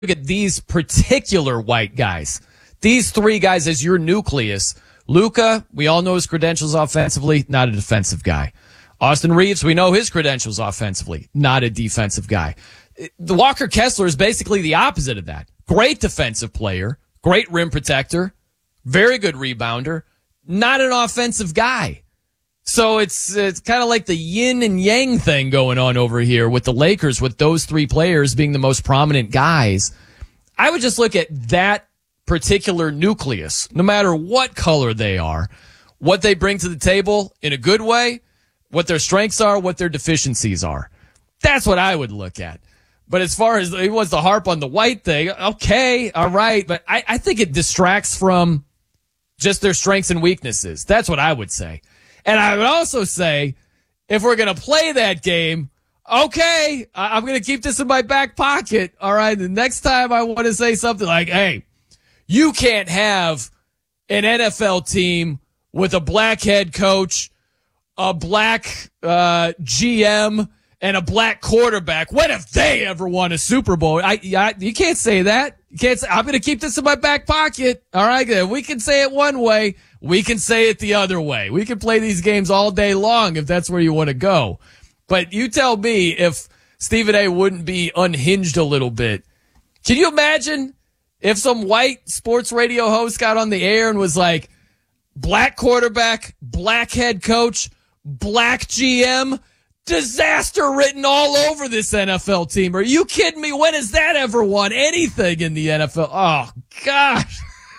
at these particular white guys, these three guys as your nucleus. Luka, we all know his credentials offensively, not a defensive guy. Austin Reeves, we know his credentials offensively, not a defensive guy. The Walker Kessler is basically the opposite of that. Great defensive player, great rim protector, very good rebounder, not an offensive guy. So it's kind of like the yin and yang thing going on over here with the Lakers, with those three players being the most prominent guys. I would just look at that particular nucleus, no matter what color they are, what they bring to the table in a good way, what their strengths are, what their deficiencies are. That's what I would look at. But as far as he wants to harp on the white thing, okay, all right. But I think it distracts from just their strengths and weaknesses. That's what I would say. And I would also say, if we're going to play that game, okay, I'm going to keep this in my back pocket. All right. The next time I want to say something like, hey, you can't have an NFL team with a black head coach, a black GM, and a black quarterback. When have they ever won a Super Bowl? You can't say that. You can't say, I'm going to keep this in my back pocket. All right. We can say it one way. We can say it the other way. We can play these games all day long if that's where you want to go. But you tell me if Stephen A. wouldn't be unhinged a little bit. Can you imagine if some white sports radio host got on the air and was like, black quarterback, black head coach, black GM, disaster written all over this NFL team? Are you kidding me? When has that ever won anything in the NFL? Oh, gosh.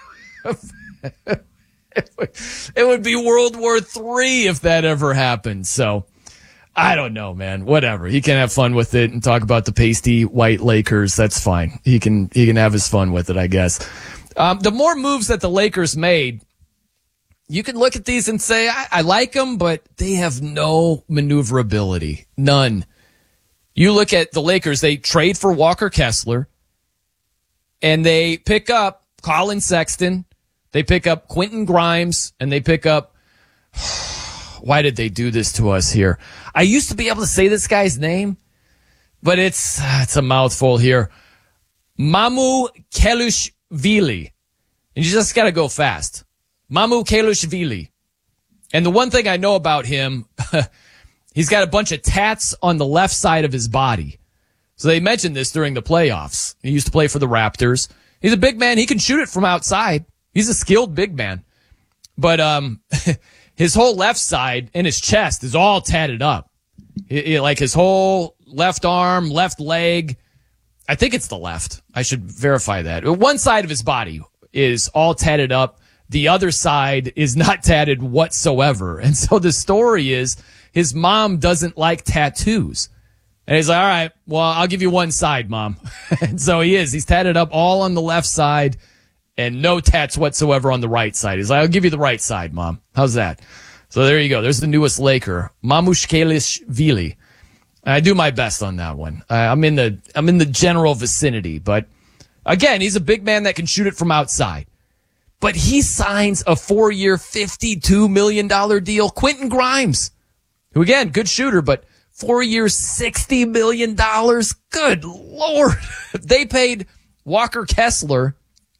It would be World War III if that ever happened. So I don't know, man. Whatever. He can have fun with it and talk about the pasty white Lakers. That's fine. He can have his fun with it, I guess. The more moves that the Lakers made, you can look at these and say, I like them, but they have no maneuverability. None. You look at the Lakers, they trade for Walker Kessler, and they pick up Colin Sexton. They pick up Quentin Grimes, and they pick up, why did they do this to us here? I used to be able to say this guy's name, but it's a mouthful here. Mamu Kelishvili. And you just got to go fast. Mamu Kelishvili. And the one thing I know about him, he's got a bunch of tats on the left side of his body. So they mentioned this during the playoffs. He used to play for the Raptors. He's a big man. He can shoot it from outside. He's a skilled big man. But his whole left side and his chest is all tatted up. Like his whole left arm, left leg. I think it's the left. I should verify that. One side of his body is all tatted up. The other side is not tatted whatsoever. And so the story is his mom doesn't like tattoos. And he's like, all right, well, I'll give you one side, Mom. And so he's tatted up all on the left side and no tats whatsoever on the right side. He's like, I'll give you the right side, Mom. How's that? So there you go. There's the newest Laker, Mamushkelishvili. I do my best on that one. I'm in the general vicinity, but again, he's a big man that can shoot it from outside. But he signs a 4-year, $52 million deal. Quentin Grimes, who again, good shooter, but 4 years, $60 million. Good Lord. They paid Walker Kessler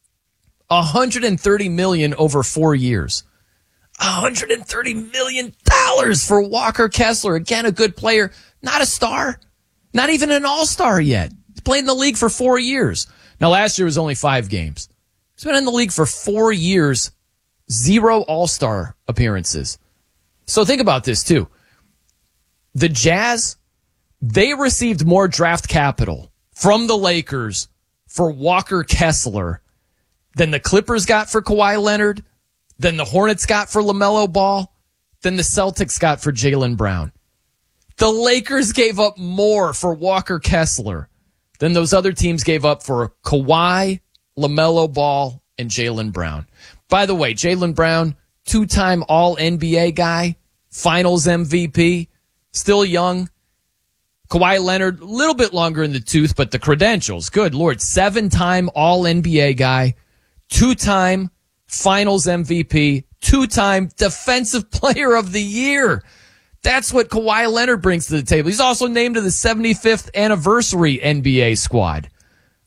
$130 million over 4 years. $130 million for Walker Kessler. Again, a good player. Not a star. Not even an all-star yet. He's played in the league for 4 years. Now, last year was only 5 games. He's been in the league for 4 years, 0 all-star appearances. So think about this, too. The Jazz, they received more draft capital from the Lakers for Walker Kessler than the Clippers got for Kawhi Leonard, than the Hornets got for LaMelo Ball, than the Celtics got for Jaylen Brown. The Lakers gave up more for Walker Kessler than those other teams gave up for Kawhi, LaMelo Ball, and Jaylen Brown. By the way, Jaylen Brown, 2-time All-NBA guy, Finals MVP, still young. Kawhi Leonard, a little bit longer in the tooth, but the credentials, good Lord, 7-time All-NBA guy, 2-time Finals MVP, 2-time Defensive Player of the Year. That's what Kawhi Leonard brings to the table. He's also named to the 75th anniversary NBA squad.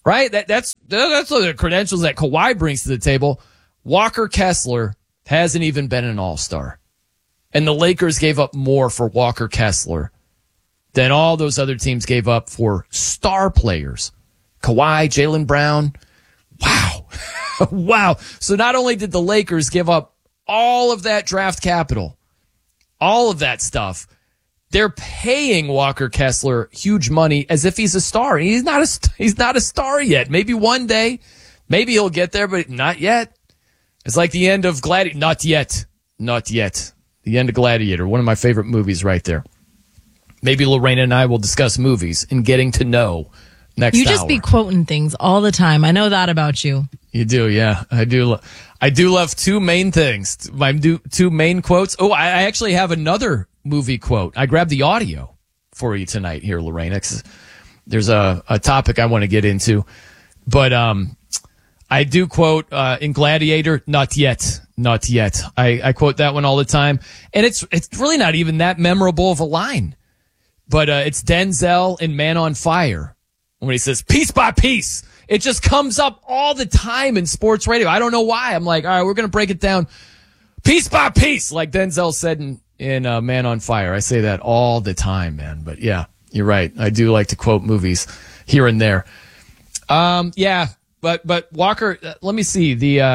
right? That's the credentials that Kawhi brings to the table. Walker Kessler hasn't even been an all-star. And the Lakers gave up more for Walker Kessler than all those other teams gave up for star players. Kawhi, Jaylen Brown. Wow. Wow. So not only did the Lakers give up all of that draft capital, all of that stuff, they're paying Walker Kessler huge money as if he's a star. He's not a star yet. Maybe one day, maybe he'll get there, but not yet. It's like the end of Gladiator. Not yet. The end of Gladiator, one of my favorite movies right there. Maybe Lorena and I will discuss movies and getting to know next hour. You just be quoting things all the time. I know that about you. You do, yeah. I do love two main things. My two main quotes. Oh, I actually have another movie quote. I grabbed the audio for you tonight here, Lorena, 'cause there's a topic I want to get into. But I do quote in Gladiator, not yet. I quote that one all the time. And it's really not even that memorable of a line. But it's Denzel in Man on Fire when he says, piece by piece. It just comes up all the time in sports radio. I don't know why. I'm like, all right, we're going to break it down piece by piece, like Denzel said in Man on Fire. I say that all the time, man. But yeah, you're right. I do like to quote movies here and there. Yeah. But Walker, let me see.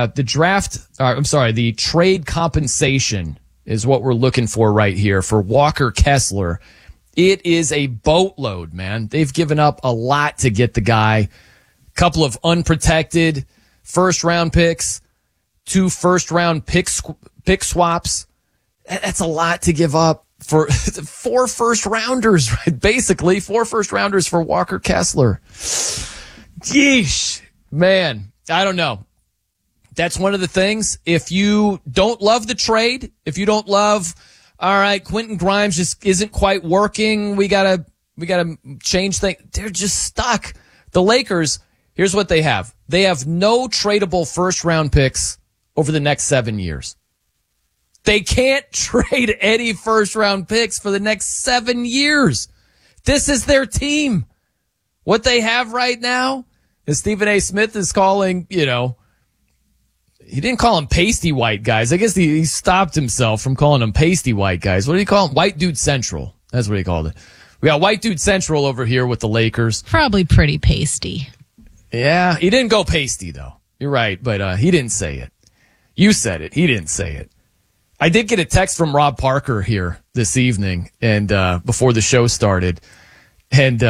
The trade compensation is what we're looking for right here for Walker Kessler. It is a boatload, man. They've given up a lot to get the guy. Couple of unprotected first-round picks, 2 first-round pick swaps. That's a lot to give up for 4 first-rounders, right? Basically, 4 first-rounders for Walker Kessler. Yeesh. Man, I don't know. That's one of the things. If you don't love the trade, if you don't love, all right, Quentin Grimes just isn't quite working, we gotta change things. They're just stuck. The Lakers, here's what they have. They have no tradable first-round picks over the next 7 years. They can't trade any first-round picks for the next 7 years. This is their team. What they have right now, as Stephen A. Smith is calling, he didn't call them pasty white guys. I guess he stopped himself from calling them pasty white guys. What do you call them? White Dude Central. That's what he called it. We got White Dude Central over here with the Lakers. Probably pretty pasty. Yeah, he didn't go pasty, though. You're right, but he didn't say it. You said it. He didn't say it. I did get a text from Rob Parker here this evening and before the show started, and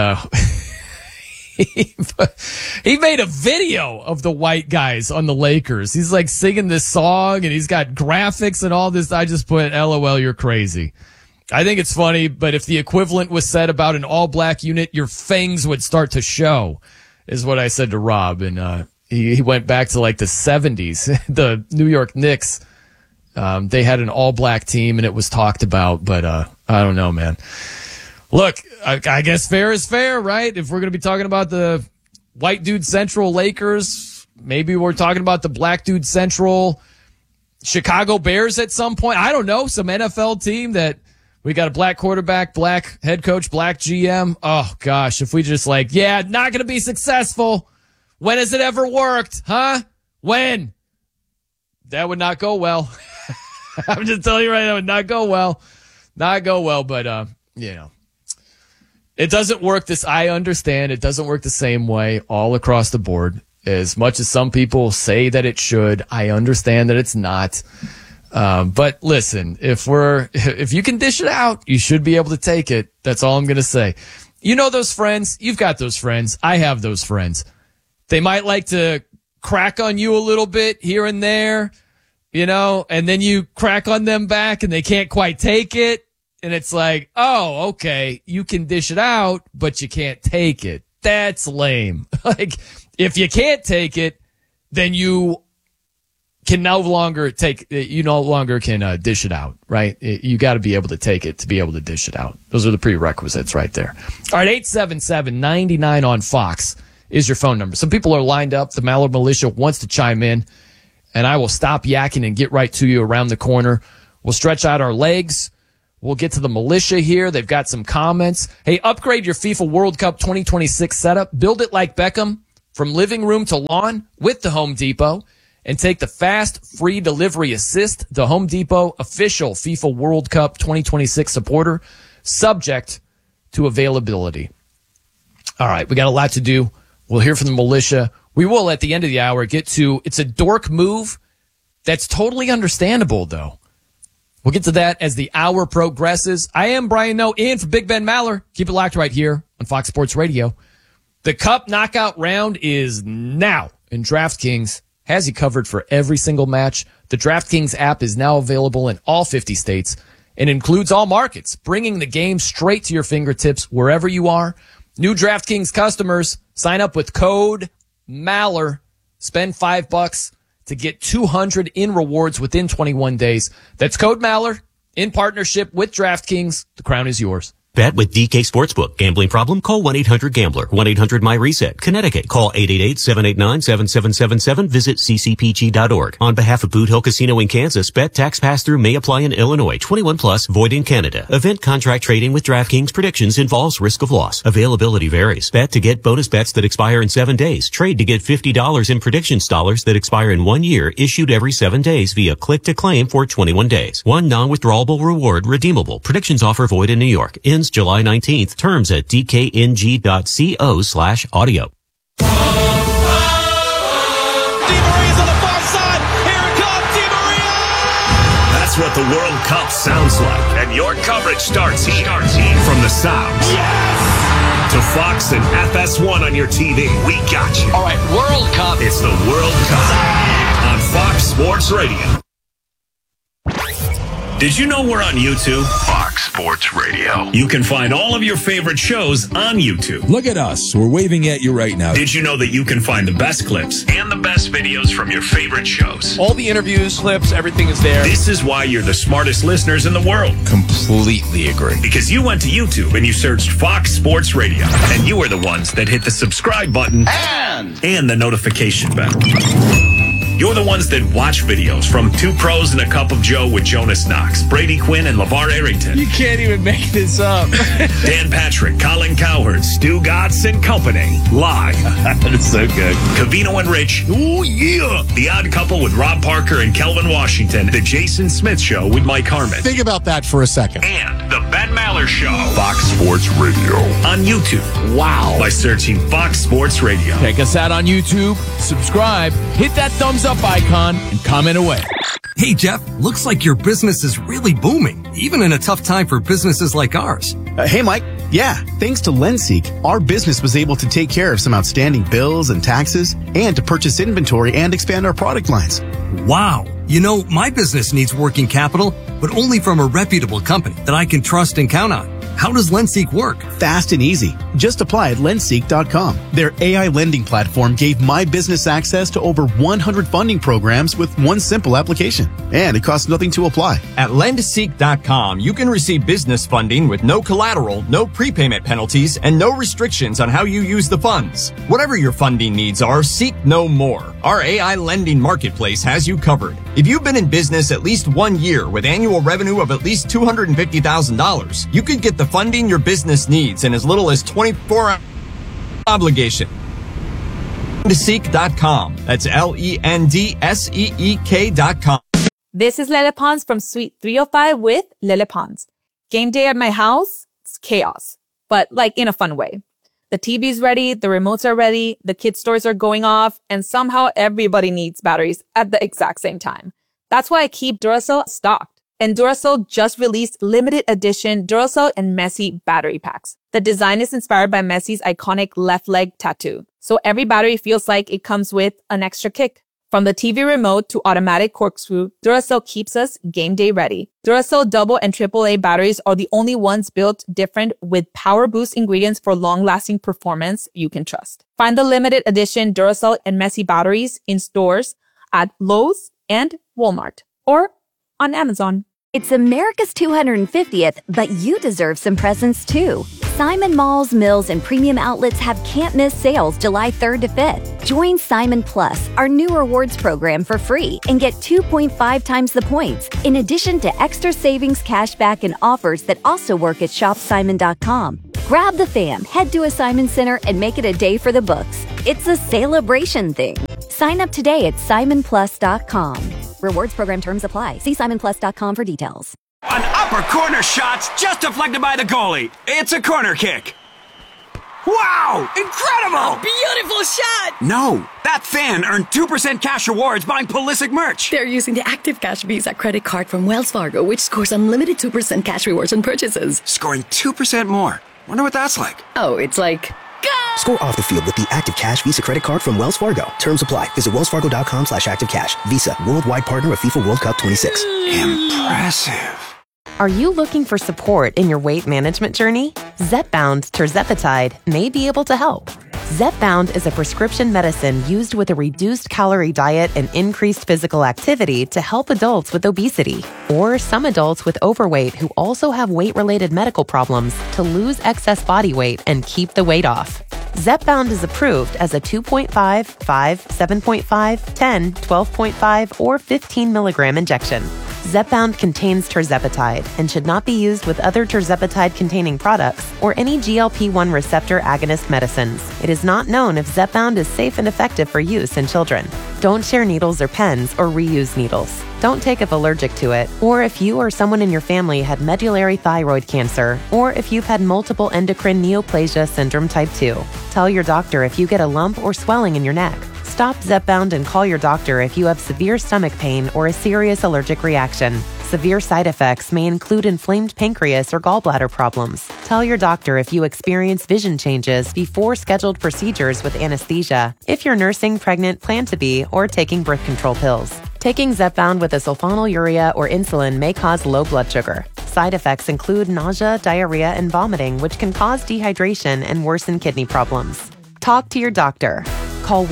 he made a video of the white guys on the Lakers. He's like singing this song and he's got graphics and all this. I just put, LOL, you're crazy. I think it's funny, but if the equivalent was said about an all-black unit, your fangs would start to show, is what I said to Rob. And he went back to like the 70s. The New York Knicks, they had an all-black team and it was talked about, but I don't know, man. Look, I guess fair is fair, right? If we're going to be talking about the White Dude Central Lakers, maybe we're talking about the Black Dude Central Chicago Bears at some point. I don't know, some NFL team that we got a black quarterback, black head coach, black GM. Oh, gosh, if we just not going to be successful. When has it ever worked, huh? When? That would not go well. I'm just telling you right now, that would not go well. Not go well, but, it doesn't work I understand it doesn't work the same way all across the board. As much as some people say that it should, I understand that it's not. But listen, if you can dish it out, you should be able to take it. That's all I'm going to say. You know those friends? You've got those friends. I have those friends. They might like to crack on you a little bit here and there, and then you crack on them back and they can't quite take it. And it's like, oh, okay, you can dish it out, but you can't take it. That's lame. Like, if you can't take it, then you can no longer dish it out, right? You got to be able to take it to be able to dish it out. Those are the prerequisites right there. All right, 877-99 on Fox is your phone number. Some people are lined up. The Mallard Militia wants to chime in, and I will stop yakking and get right to you around the corner. We'll stretch out our legs. We'll get to the militia here. They've got some comments. Hey, upgrade your FIFA World Cup 2026 setup. Build it like Beckham. from living room to lawn with the Home Depot and take the fast, free delivery assist, the Home Depot official FIFA World Cup 2026 supporter, subject to availability. All right, we got a lot to do. We'll hear from the militia. We will, at the end of the hour, get to, it's a dork move that's totally understandable, though. We'll get to that as the hour progresses. I am Brian Noe, in for Big Ben Maller. Keep it locked right here on Fox Sports Radio. The Cup knockout round is now, and DraftKings has you covered for every single match. The DraftKings app is now available in all 50 states and includes all markets, bringing the game straight to your fingertips wherever you are. New DraftKings customers, sign up with code Maller. Spend $5 to get $200 in rewards within 21 days. That's code Maller in partnership with DraftKings. The crown is yours. Bet with DK Sportsbook. Gambling problem? Call 1-800-GAMBLER. 1-800-MY-RESET. Connecticut. Call 888-789-7777. Visit ccpg.org. On behalf of Boot Hill Casino in Kansas, bet tax pass-through may apply in Illinois. 21 plus, void in Canada. Event contract trading with DraftKings predictions involves risk of loss. Availability varies. Bet to get bonus bets that expire in 7 days. Trade to get $50 in predictions dollars that expire in 1 year, issued every 7 days via click to claim for 21 days. One non-withdrawable reward redeemable. Predictions offer void in New York. Ends July 19th. Terms at dkng.co/audio. Di Maria's on the far side. Here it comes, Di Maria! That's what the World Cup sounds like. And your coverage starts here. From the sounds. Yes! To Fox and FS1 on your TV. We got you. All right, World Cup. It's the World Cup on Fox Sports Radio. Did you know we're on YouTube? Fox Sports Radio. You can find all of your favorite shows on YouTube. Look at us. We're waving at you right now. Did you know that you can find the best clips and the best videos from your favorite shows? All the interviews, clips, everything is there. This is why you're the smartest listeners in the world. Completely agree. Because you went to YouTube and you searched Fox Sports Radio. And you are the ones that hit the subscribe button and the notification bell. You're the ones that watch videos from Two Pros and a Cup of Joe with Jonas Knox, Brady Quinn, and LeVar Arrington. You can't even make this up. Dan Patrick, Colin Cowherd, Stu Gatz and Company. Live. That's so good. Cavino and Rich. Ooh, yeah. The Odd Couple with Rob Parker and Kelvin Washington. The Jason Smith Show with Mike Harmon. Think about that for a second. And the Ben Maller Show. Fox Sports Radio. On YouTube. Wow. By searching Fox Sports Radio. Check us out on YouTube. Subscribe. Hit that thumbs up icon and comment away. Hey, Jeff, looks like your business is really booming, even in a tough time for businesses like ours. Hey, Mike. Yeah, thanks to LendSeek, our business was able to take care of some outstanding bills and taxes and to purchase inventory and expand our product lines. Wow. You know, my business needs working capital, but only from a reputable company that I can trust and count on. How does LendSeek work? Fast and easy. Just apply at lendseek.com. Their AI lending platform gave my business access to over 100 funding programs with one simple application. And it costs nothing to apply. At lendseek.com, you can receive business funding with no collateral, no prepayment penalties, and no restrictions on how you use the funds. Whatever your funding needs are, seek no more. Our AI lending marketplace has you covered. If you've been in business at least 1 year with annual revenue of at least $250,000, you could get the funding your business needs in as little as 24 hours obligation. Lendseek.com. That's LENDSEEK.com. This is Lele Pons from Suite 305 with Lele Pons. Game day at my house, it's chaos, but like in a fun way. The TV's ready, the remotes are ready, the kids' toys are going off, and somehow everybody needs batteries at the exact same time. That's why I keep Duracell stocked. And Duracell just released limited edition Duracell and Messi battery packs. The design is inspired by Messi's iconic left leg tattoo. So every battery feels like it comes with an extra kick. From the TV remote to automatic corkscrew, Duracell keeps us game day ready. Duracell double and AAA batteries are the only ones built different with power boost ingredients for long-lasting performance you can trust. Find the limited edition Duracell and Messi batteries in stores at Lowe's and Walmart or on Amazon. It's America's 250th, but you deserve some presents too. Simon Malls, Mills, and Premium Outlets have can't-miss sales July 3rd to 5th. Join Simon Plus, our new rewards program, for free and get 2.5 times the points, in addition to extra savings, cashback, and offers that also work at shopsimon.com. Grab the fam, head to a Simon Center, and make it a day for the books. It's a celebration thing. Sign up today at simonplus.com. Rewards program terms apply. See simonplus.com for details. An upper corner shot's just deflected by the goalie. It's a corner kick. Wow! Incredible! A beautiful shot! No, that fan earned 2% cash rewards buying Pulisic merch. They're using the Active Cash Visa credit card from Wells Fargo, which scores unlimited 2% cash rewards on purchases. Scoring 2% more. Wonder what that's like. Oh, it's like... Score off the field with the Active Cash Visa credit card from Wells Fargo. Terms apply. Visit wellsfargo.com/activecash. Visa, worldwide partner of FIFA World Cup 26. Impressive. Are you looking for support in your weight management journey? Zepbound tirzepatide may be able to help. Zepbound is a prescription medicine used with a reduced calorie diet and increased physical activity to help adults with obesity or some adults with overweight who also have weight-related medical problems to lose excess body weight and keep the weight off. Zepbound is approved as a 2.5, 5, 7.5, 10, 12.5, or 15 milligram injection. Zepbound contains tirzepatide and should not be used with other tirzepatide-containing products or any GLP-1 receptor agonist medicines. It is not known if Zepbound is safe and effective for use in children. Don't share needles or pens or reuse needles. Don't take if allergic to it, or if you or someone in your family had medullary thyroid cancer, or if you've had multiple endocrine neoplasia syndrome type 2. Tell your doctor if you get a lump or swelling in your neck. Stop Zepbound and call your doctor if you have severe stomach pain or a serious allergic reaction. Severe side effects may include inflamed pancreas or gallbladder problems. Tell your doctor if you experience vision changes before scheduled procedures with anesthesia, if you're nursing, pregnant, plan to be, or taking birth control pills. Taking Zepbound with a sulfonylurea or insulin may cause low blood sugar. Side effects include nausea, diarrhea, and vomiting, which can cause dehydration and worsen kidney problems. Talk to your doctor. Call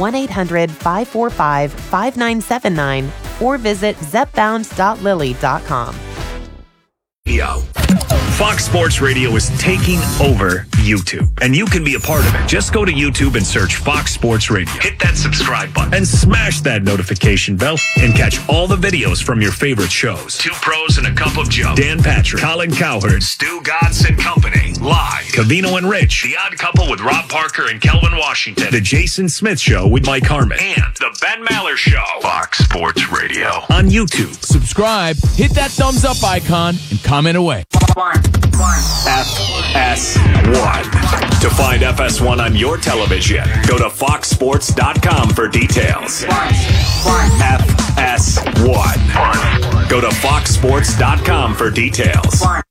1-800-545-5979 or visit zepbound.lily.com. Yo. Fox Sports Radio is taking over YouTube, and you can be a part of it. Just go to YouTube and search Fox Sports Radio. Hit that subscribe button and smash that notification bell and catch all the videos from your favorite shows. Two Pros and a Cup of Joe, Dan Patrick, Colin Cowherd, Stu Godson and Company, live. Cavino and Rich, The Odd Couple with Rob Parker and Kelvin Washington, The Jason Smith Show with Mike Harmon, and The Ben Maller Show. Fox Sports Radio on YouTube. Subscribe, hit that thumbs up icon, and comment away. FS1. To find FS1 on your television, go to foxsports.com for details. FS1. Go to foxsports.com for details.